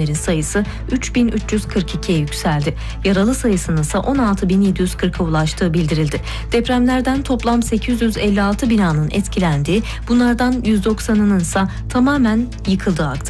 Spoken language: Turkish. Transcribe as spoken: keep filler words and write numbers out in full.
ölenlerin sayısı üç bin üç yüz kırk ikiye yükseldi. Yaralı sayısının ise on altı bin yedi yüz kırka ulaştığı bildirildi. Depremlerden toplam sekiz yüz elli altı binanın etkilendiği, bunlardan yüz doksanının ise tamamen yıkıldığı aktarıldı.